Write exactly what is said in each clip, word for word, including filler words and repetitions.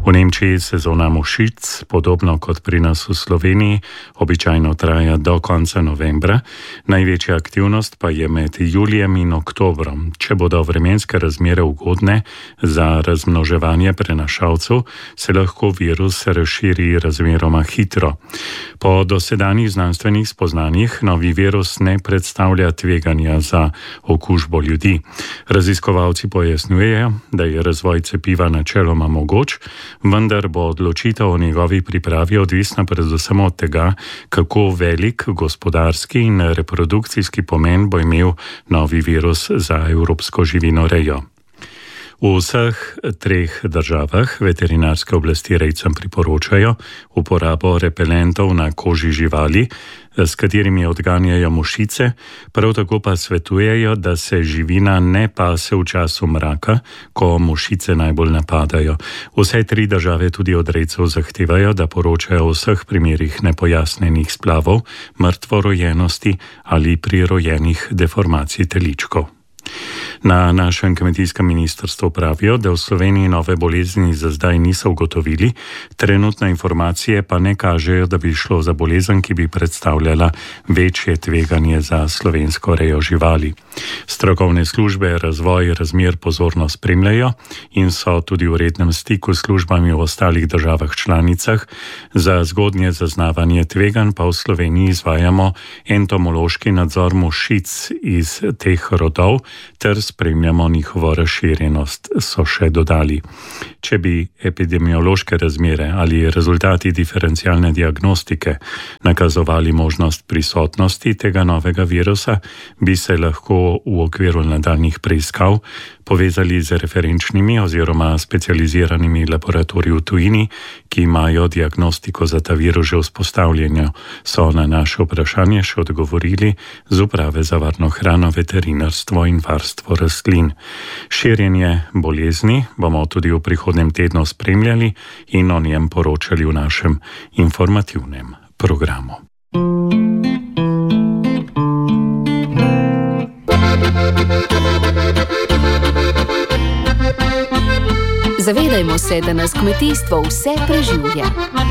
V Nemčiji sezona mušic, podobno kot pri nas v Sloveniji, običajno traja do konca novembra, največja aktivnost pa je med julijem in oktobrom. Če bodo vremenske razmere ugodne za razmnoževanje prenašalcev, se lahko virus razširi razmeroma hitro. Po dosedanjih znanstvenih spoznanjih novi virus ne predstavlja tveganja za okužbo ljudi. Raziskovalci pojasnjujejo, da je razvoj cepiva načeloma mogoč, vendar bo odločitev o njegovi pripravi odvisna predvsem od tega, kako velik gospodarski in reprodukcijski pomen bo imel novi virus za evropsko živinorejo. V vseh treh državah veterinarske oblasti rejcem priporočajo uporabo repelentov na koži živali, s katerimi odganjajo mušice, prav tako pa svetujejo, da se živina ne pase v času mraka, ko mušice najbolj napadajo. Vse tri države tudi od rejcev zahtevajo, da poročajo o vseh primerih nepojasnenih splavov, mrtvorojenosti ali prirojenih deformacij teličkov. Na našem kmetijskem ministrstvu pravijo, da v Sloveniji nove bolezni za zdaj niso ugotovili, trenutne informacije pa ne kažejo, da bi šlo za bolezen, ki bi predstavljala večje tveganje za slovensko rejo živali. Strokovne službe razvoj razmer pozorno spremljajo in so tudi v rednem stiku s službami v ostalih državah članicah. Za zgodnje zaznavanje tveganj pa v Sloveniji izvajamo entomološki nadzor mušic iz teh rodov ter spremljamo njihovo razširjenost, so še dodali. Če bi epidemiološke razmere ali rezultati diferencialne diagnostike nakazovali možnost prisotnosti tega novega virusa, bi se lahko v okviru nadaljnjih preiskav povezali z referenčnimi oziroma specializiranimi laboratoriji v tujini, ki imajo diagnostiko za ta virus že vzpostavljeno, so na naše vprašanje še odgovorili z Uprave za varno hrano, veterinarstvo in varstvo rastlin. Širjenje bolezni bomo tudi v prihodnjem tednu spremljali in o njem poročali v našem informativnem programu. Zavedajmo se, da nas kmetijstvo vse preživlja.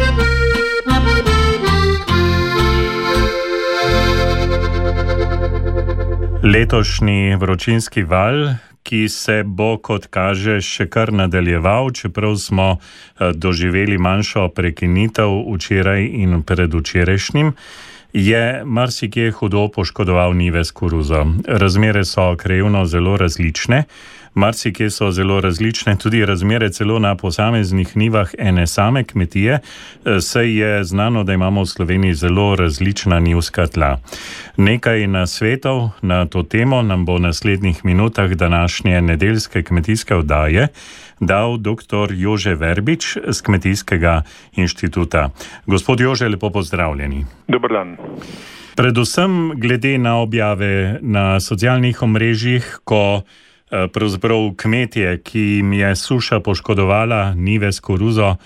Letošnji vročinski val, ki se bo, kot kaže, še kar nadaljeval, čeprav smo doživeli manjšo prekinitev včeraj in predvčerajšnjim, je marsikje hudo poškodoval njive s koruzo. Razmere so krajevno zelo različne, marsikje so zelo različne tudi razmere celo na posameznih njivah ene same kmetije, saj je znano, da imamo v Sloveniji zelo različna njivska tla. Nekaj nasvetov na to temo nam bo v naslednjih minutah današnje nedeljske kmetijske oddaje dal doktor Jože Verbič z Kmetijskega inštituta. Gospod Jože, lepo pozdravljeni. Dober dan. Predvsem glede na objave na socialnih omrežjih, ko pravzaprav kmetje, ki jim je suša poškodovala njive s koruzo,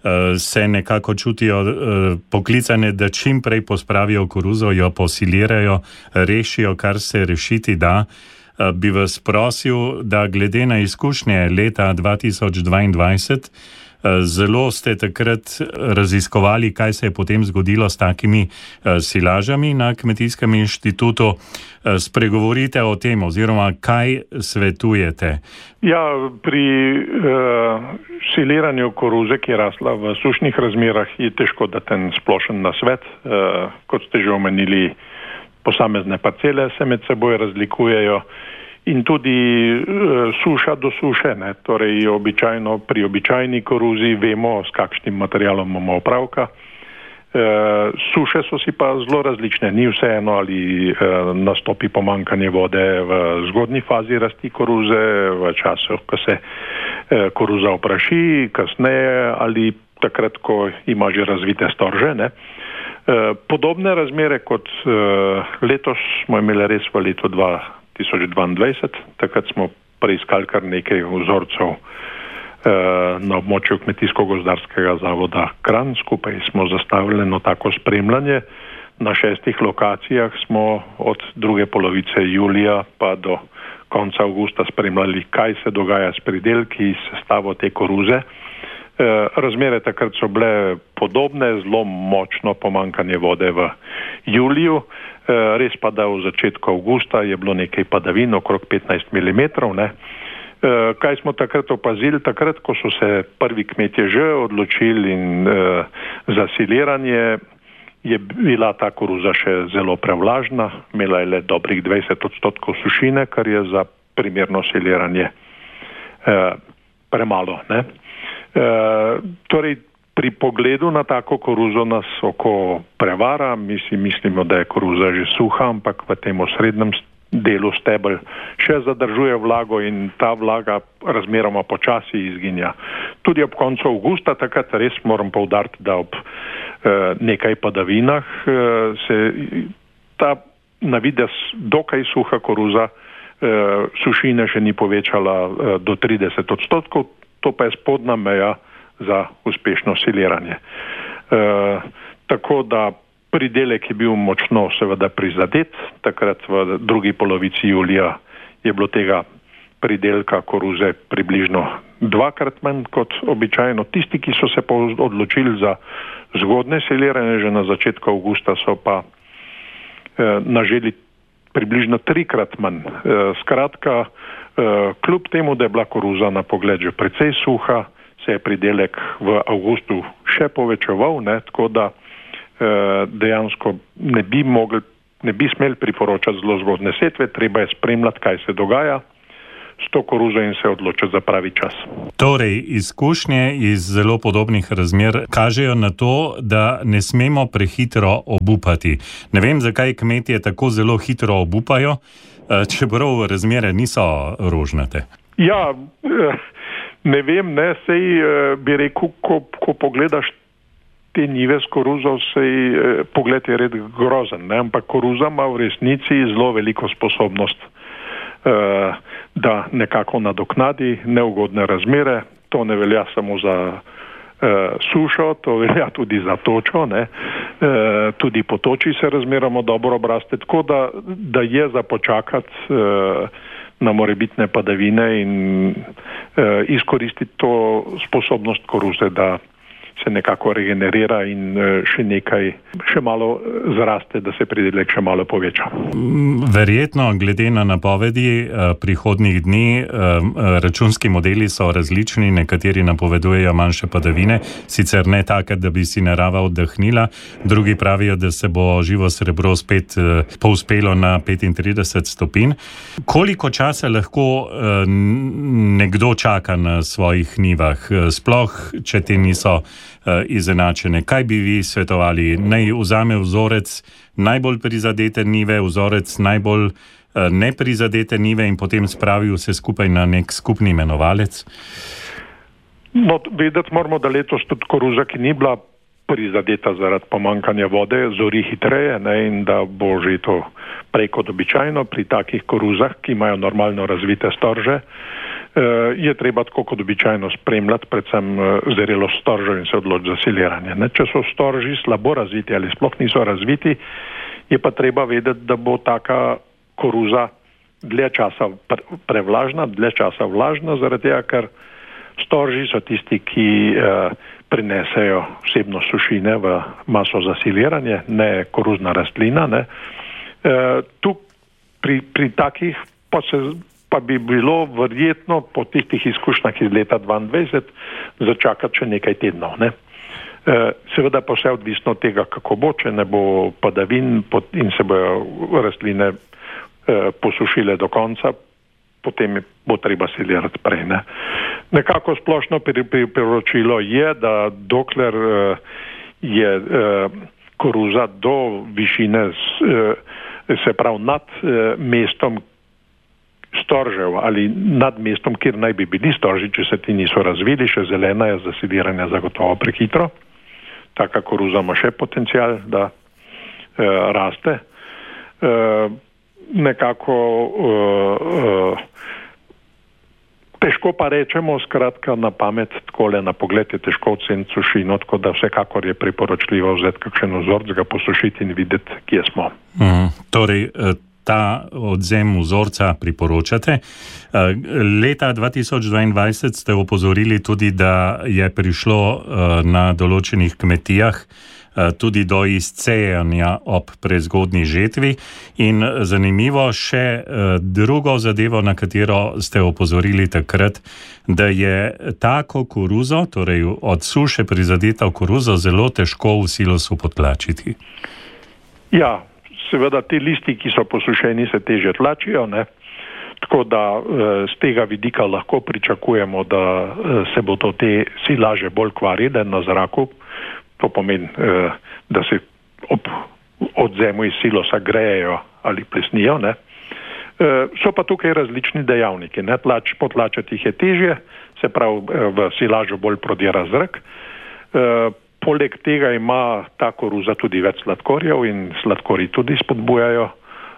se nekako čutijo poklicane, da čim prej pospravijo koruzo, jo posilirajo, rešijo, kar se rešiti da. Bi vas prosil, da glede na izkušnje leta dva tisoč dvaindvajset, zelo ste takrat raziskovali, kaj se je potem zgodilo s takimi silažami na Kmetijskem inštitutu. Spregovorite o tem oziroma kaj svetujete? Ja, pri uh, siliranju koruze, ki je rasla v sušnih razmerah, je težko dati en splošen nasvet. Uh, kot ste že omenili, posamezne parcele se med seboj razlikujejo in tudi uh, suša do suše. Ne? Torej, običajno, pri običajni koruzi vemo, s kakšnim materialom imamo opravka. Uh, suše so si pa zelo različne. Ni vseeno, ali uh, nastopi pomanjkanje vode v zgodnji fazi rasti koruze, v času, ko se uh, koruza opraši, kasneje ali takrat, ko ima že razvite storže. Ne? Podobne razmere kot letos smo imeli res v letu dva tisoč dvaindvajset. Takrat smo preiskali kar nekaj vzorcev na območju Kmetijsko-gozdarskega zavoda Kranj. Skupaj smo zastavili eno tako spremljanje. Na šestih lokacijah smo od druge polovice julija pa do konca avgusta spremljali, kaj se dogaja s pridelki, s sestavo te koruze. Razmere takrat so bile podobne, zelo močno pomanjkanje vode v juliju, res pa da v začetku avgusta je bilo nekaj padavin, okrog petnajst milimetrov. Ne. Kaj smo takrat opazili? Takrat, ko so se prvi kmetje že odločili in, uh, za siliranje, je bila ta koruza še zelo prevlažna, imela je le dobrih dvajset odstotkov sušine, kar je za primerno siliranje uh, premalo. Ne? Uh, torej, pri pogledu na tako koruzo nas oko prevara, mi si mislimo, da je koruza že suha, ampak v tem osrednjem delu stebel še zadržuje vlago in ta vlaga razmeroma počasi izginja. Tudi ob koncu avgusta, takrat res moram poudariti, da ob eh, nekaj padavinah eh, se ta navidez dokaj suha koruza eh, sušine še ni povečala eh, do trideset odstotkov, to pa je spodnja meja za uspešno siliranje. Eh, tako da pridelek je bil močno seveda prizadet, takrat v drugi polovici julija je bilo tega pridelka koruze približno dvakrat manj kot običajno. Tisti, ki so se odločili za zgodne siliranje, že na začetku avgusta so pa eh, naželi približno trikrat manj. Eh, skratka, eh, kljub temu, da je bila koruza na pogled že precej suha, se je pridelek v avgustu še povečeval, ne, tako da dejansko ne bi mogli, ne bi smeli priporočati zelo zgodne setve, treba je spremljati, kaj se dogaja s to koruzo in se odločiti za pravi čas. Torej, izkušnje iz zelo podobnih razmer kažejo na to, da ne smemo prehitro obupati. Ne vem, zakaj kmetje tako zelo hitro obupajo, čeprav razmere niso rožnate. Ja, ne vem, ne, sej bi rekel, ko, ko pogledaš te njive s koruzo, sej eh, pogled je red grozen, ne? Ampak koruza ima v resnici zelo veliko sposobnost, eh, da nekako nadoknadi neugodne razmere. To ne velja samo za eh, sušo, to velja tudi za točo, ne? Eh, tudi po toči se razmeroma dobro obraste, tako da, da je za počakati eh, na morebitne padavine in eh, izkoristiti to sposobnost koruze, da se nekako regenerira in še nekaj, še malo zraste, da se pridelek še malo poveča. Verjetno, glede na napovedi prihodnjih dni, računski modeli so različni, nekateri napovedujejo manjše padavine, sicer ne take, da bi si narava oddahnila, drugi pravijo, da se bo živo srebro spet povzpelo na petintrideset stopinj. Koliko časa lahko nekdo čaka na svojih njivah, sploh, če te niso izenačene? Kaj bi vi svetovali? Naj vzame vzorec najbolj prizadete njive, vzorec najbolj neprizadete njive in potem spravi vse skupaj na nek skupni imenovalec? No, vedeti moramo, da letos tudi koruza, ki ni bila prizadeta zaradi pomankanja vode, zori hitreje, ne, in da bo že to prej kot običajno pri takih koruzah, ki imajo normalno razvite storže, je treba tako kot običajno spremljati, predvsem zrelost storžev in se odločiti za siliranje. Ne? Če so storži slabo razviti ali sploh niso razviti, je pa treba vedeti, da bo taka koruza dlje časa prevlažna, dlje časa vlažna, zaradi tega, ker storži so tisti, ki eh, prinesejo vsebnost sušine v maso za siliranje, ne koruzna rastlina. Ne? Eh, tu pri, pri takih pa se pa bi bilo verjetno po tistih izkušnjah iz leta dvaindvajset začakati še nekaj tednov. Ne? E, seveda pa vse odvisno od tega, kako bo, če ne bo padavin in se bojo rastline e, posušile do konca, potem bo treba silirati prej. Ne? Nekako splošno priporočilo je, da dokler e, je e, koruza do višine, e, se pravi nad e, mestom storžev ali nad mestom, kjer naj bi bili storži, če se ti niso razvili, še zelena je za siliranje zagotovo prehitro. Taka koruza ima še potencial, da e, raste. E, nekako e, e, težko pa rečemo, skratka na pamet, takole na pogled je težko oceniti sušino, tako da vsekakor je priporočljivo vzeti kakšen vzorec, ga posušiti in videti, kje smo. Mm, torej, ta odvzem vzorca priporočate. Leta dva tisoč dvaindvajset ste opozorili tudi, da je prišlo na določenih kmetijah tudi do izcejanja ob prezgodnji žetvi in zanimivo še drugo zadevo, na katero ste opozorili takrat, da je tako koruzo, torej od suše prizadeto koruzo, zelo težko v silosu potlačiti. Ja, seveda ti listi, ki so posušeni, se teže tlačijo, ne? Tako da z tega vidika lahko pričakujemo, da se bo to te silaže bolj kvarile na zraku. To pomeni, da se ob odvzemu iz silosa grejejo ali plesnijo. Ne? So pa tukaj različni dejavniki. Ne? Tlač, potlačati jih je težje, se pravi v silažo bolj prodira zrak. Poleg tega ima ta koruza tudi več sladkorjev in sladkorji tudi spodbujajo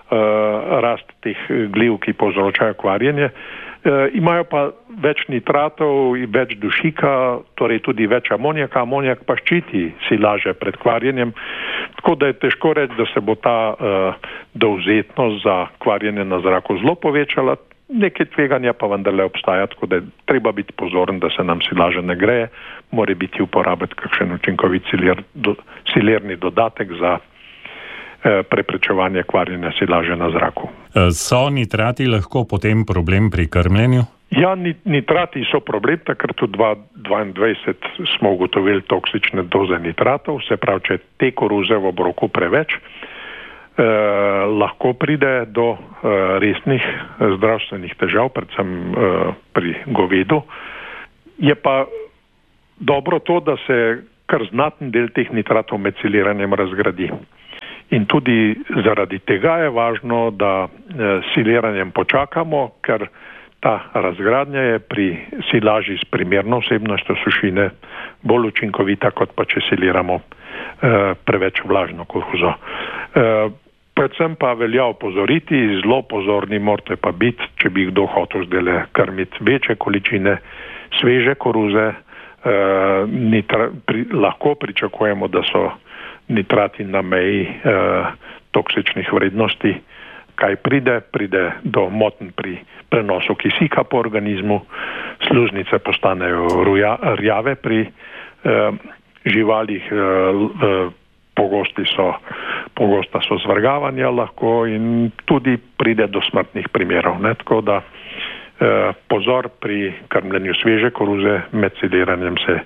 rast teh gliv, ki povzročajo kvarjenje. E, imajo pa več nitratov in več dušika, torej tudi več amonijaka. Amonijak pa ščiti silaže pred kvarjenjem, tako da je težko reči, da se bo ta uh, dovzetnost za kvarjenje na zraku zelo povečala. Nekaj tveganja pa vendarle obstaja, tako da je treba biti pozoren, da se nam silaža ne greje. Mora biti uporabiti kakšen učinkovit siler, do, silerni dodatek za preprečevanje kvarjenja silaže na zraku. So nitrati lahko potem problem pri krmljenju? Ja, nitrati so problem, takrat v dva tisoč dvaindvajset smo ugotovili toksične doze nitratov, se pravi, če te koruze v obroku preveč, eh, lahko pride do eh, resnih zdravstvenih težav, predvsem eh, pri govedu. Je pa dobro to, da se kar znaten del teh nitratov med siliranjem razgradi. In tudi zaradi tega je važno, da eh, siliranjem počakamo, ker ta razgradnja je pri silaži s primerno vsebnostjo sušine bolj učinkovita, kot pa če siliramo eh, preveč vlažno koruzo. Eh, predvsem pa velja opozoriti, zelo pozorni morate pa biti, če bi kdo hotel zdaj krmiti večje količine sveže koruze, eh, nitra, pri, lahko pričakujemo, da so nitrati na meji eh, toksičnih vrednosti. Kaj pride? Pride do motenj pri prenosu kisika po organizmu, sluznice postanejo ruja, rjave pri eh, živalih, eh, pogosti so, pogosta so zvrgavanja lahko in tudi pride do smrtnih primerov. Ne? Tako da eh, pozor pri krmljenju sveže koruze, med siliranjem se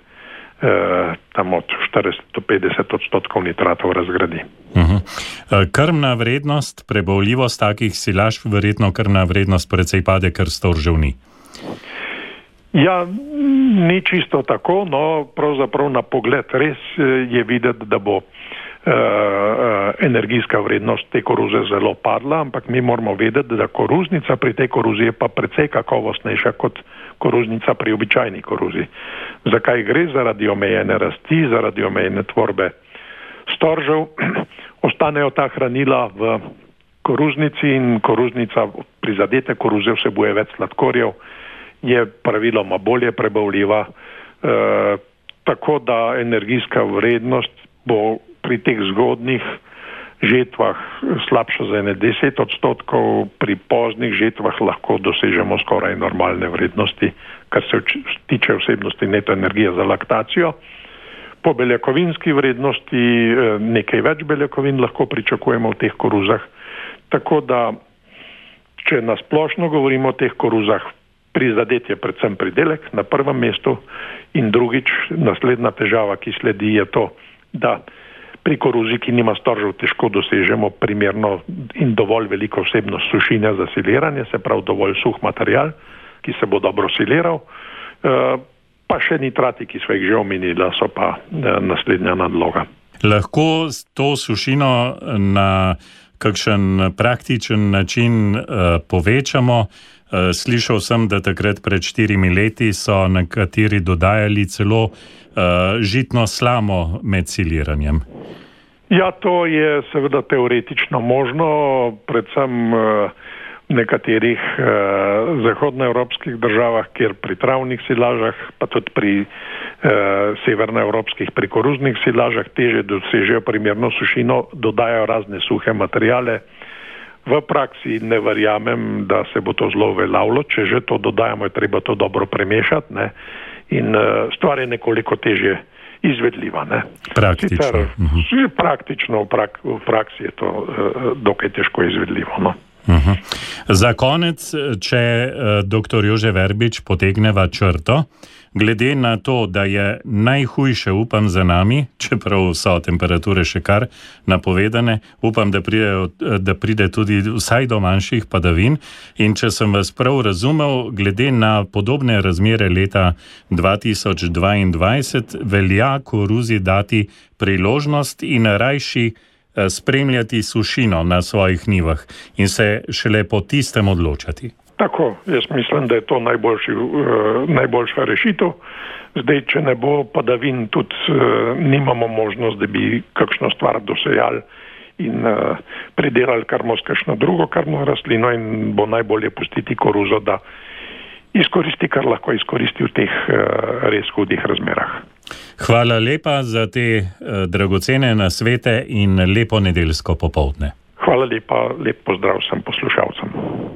tam od štirideset do petdeset odstotkov nitratov razgradi. Uh-huh. Krmna vrednost, prebavljivost takih silaž, verjetno krmna vrednost precej pade, ker storžev ni. Ja, ni čisto tako, no pravzaprav na pogled res je videti, da bo uh, energijska vrednost te koruze zelo padla, ampak mi moramo vedeti, da koruznica pri tej koruzi je pa precej kakovostnejša kot koruznica pri običajni koruzi. Zakaj gre? Zaradi omejene rasti, zaradi omejene tvorbe storžev. Ostanejo ta hranila v koruznici in koruznica prizadete koruze vsebuje več sladkorjev, je praviloma bolje prebavljiva, e, tako da energijska vrednost bo pri teh zgodnih žetvah slabša za ene deset odstotkov, pri poznih žetvah lahko dosežemo skoraj normalne vrednosti, kar se tiče vsebnosti neto energije za laktacijo. Po beljakovinski vrednosti nekaj več beljakovin lahko pričakujemo v teh koruzah, tako da, če nasplošno govorimo o teh koruzah, prizadet je predvsem pridelek na prvem mestu in drugič, naslednja težava, ki sledi, je to, da pri koruzi, ki nima storžev, težko dosežemo primerno in dovolj veliko vsebnost sušine za siliranje, se pravi dovolj suh material, ki se bo dobro siliral, pa še nitrati, ki so jih že omenila, so pa naslednja nadloga. Lahko to sušino na kakšen praktičen način povečamo. Slišal sem, da takrat pred štirimi leti so nekateri dodajali celo uh, žitno slamo med siliranjem. Ja, to je seveda teoretično možno, predvsem uh, v nekaterih uh, zahodnoevropskih državah, kjer pri travnih silažah, pa tudi pri uh, severnoevropskih pri koruznih silažah teže dosežejo primerno sušino, dodajajo razne suhe materijale. V praksi ne verjamem, da se bo to zelo uveljavilo. Če že to dodajamo, je treba to dobro premešati, ne? In uh, stvar je nekoliko težje izvedljiva. Ne? Praktično. Sicer, uh-huh. Praktično v, prak, v praksi je to uh, dokaj težko izvedljivo. No? Uh-huh. Za konec, če uh, doktor Jože Verbič potegneva črto, glede na to, da je najhujše, upam, za nami, čeprav so temperature še kar napovedane, upam, da pride, da pride tudi vsaj do manjših padavin. In če sem vas prav razumel, glede na podobne razmere leta dva tisoč dvaindvajset, velja koruzi dati priložnost in rajši spremljati sušino na svojih njivah in se šele po tistem odločati. Tako, jaz mislim, da je to najboljši, uh, najboljša rešitev. Zdaj, če ne bo padavin, tudi uh, nimamo možnost, da bi kakšno stvar dosejali in uh, pridelali karmo s kakšno drugo karmo rastlino in bo najbolje pustiti koruzo, da izkoristi, kar lahko izkoristi v teh uh, res hudih razmerah. Hvala lepa za te uh, dragocene nasvete in lepo nedeljsko popoldne. Hvala lepa, lep pozdrav vsem poslušalcem.